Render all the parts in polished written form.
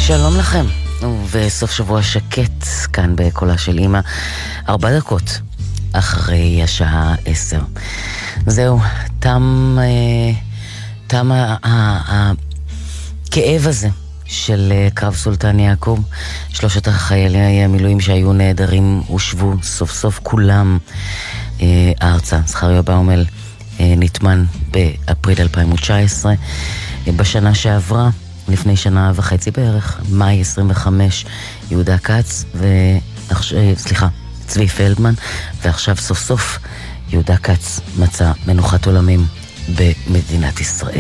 שלום לכם, ובסוף שבוע שקט כאן בקולה של אמא, 4 דקות אחרי השעה 10. זהו, תם הכאב הזה של קרב סולטן יעקוב. 3 החיילי המילואים שהיו נהדרים הושבו סוף סוף כולם ארצה. זכריה באומל נטמן באפריל 2019. בשנה שעברה, לפני שנה וחצי בערך, מאי 25, יהודה קץ צבי פלדמן, ועכשיו סוף סוף יהודה קץ מצא מנוחת עולמים במדינת ישראל.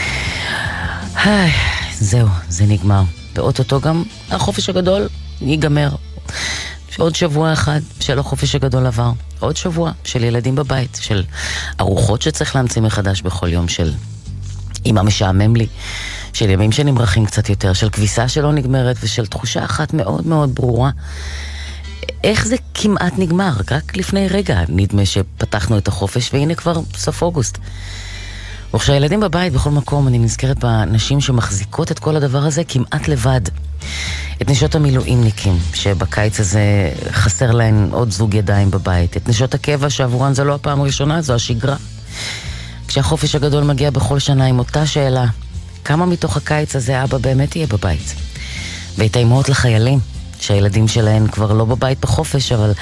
זהו, זה נגמר. באוטוטו גם החופש הגדול ייגמר. עוד שבוע אחד של החופש הגדול עבר. עוד שבוע של ילדים בבית, של ארוחות שצריך להמציא מחדש בכל יום, של אמא משעמם לי, של ימים שנמרחים קצת יותר, של כביסה שלא נגמרת, ושל תחושה אחת מאוד מאוד ברורה. איך זה כמעט נגמר? רק לפני רגע נדמה שפתחנו את החופש, והנה כבר סוף אוגוסט. וכשהילדים בבית בכל מקום, אני נזכרת בנשים שמחזיקות את כל הדבר הזה כמעט לבד. את נשות המילואימניקים, שבקיץ הזה חסר להן עוד זוג ידיים בבית. את נשות הקבע שעבורן זה לא הפעם הראשונה, זו השגרה. כשהחופש הגדול מגיע בכל שנה עם אותה שאלה, כמה מתוך הקיץ הזה אבא באמת יהיה בבית? ואת האימהות לחיילים, שהילדים שלהן כבר לא בבית בחופש, אבל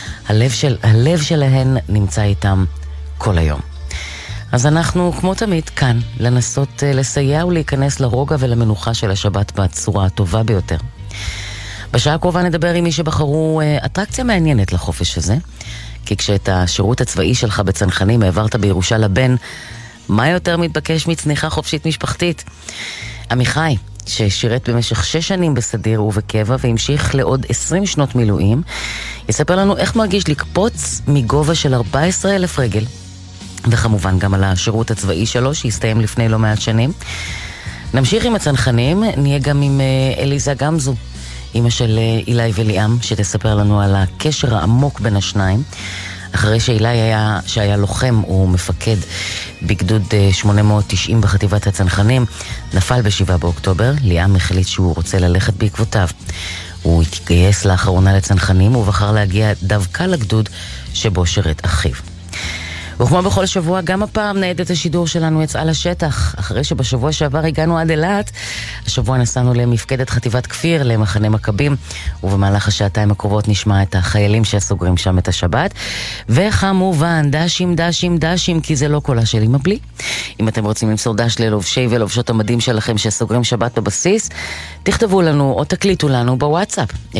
הלב שלהן נמצא איתם כל היום. אז אנחנו, כמו תמיד, כאן, לנסות לסייע ולהיכנס לרוגע ולמנוחה של השבת בצורה הטובה ביותר. בשעה הקרובה נדבר עם מי שבחרו אטרקציה מעניינת לחופש הזה, כי כשאת השירות הצבאי שלך בצנחנים העברת בירושה לבן, מה יותר מתבקש מצניחה חופשית משפחתית? עמיחי, ששירת במשך 6 שנים בסדיר ובקבע והמשיך לעוד 20 שנות מילואים, יספר לנו איך מרגיש לקפוץ מגובה של 14,000 רגל, וכמובן גם על השירות הצבאי שלו שהסתיים לפני לא מעט שנים. נמשיך עם הצנחנים, נהיה גם עם אליזה גמזו, אמא של אילי וליאם, שתספר לנו על הקשר העמוק בין השניים. אחרי שאילי שהיה לוחם ומפקד בגדוד 890 בחטיבת הצנחנים, נפל ב7 באוקטובר, ליאם החליט שהוא רוצה ללכת בעקבותיו. הוא התגייס לאחרונה לצנחנים ובחר להגיע דווקא לגדוד שבו שירת אחיו. וכמו בכל שבוע, גם הפעם ניידת השידור שלנו יצאה לשטח. אחרי שבשבוע שעבר הגענו עד אילת, השבוע נסענו למפקדת חטיבת כפיר, למחנה מכבים, ובמהלך השעתיים הקרובות נשמע את החיילים שסוגרים שם את השבת. וכמובן, דשים, כי זה לא קולה של אמא בלי. אם אתם רוצים למסור דש ללובשי ולובשות המדים שלכם שסוגרים שבת בבסיס, תכתבו לנו או תקליטו לנו בוואטסאפ 052-920-2323,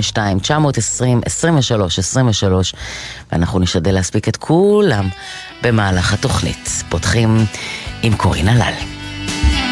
ואנחנו נשתדל להספיק את כולם במהלך התוכנית. פותחים עם קורין הלל.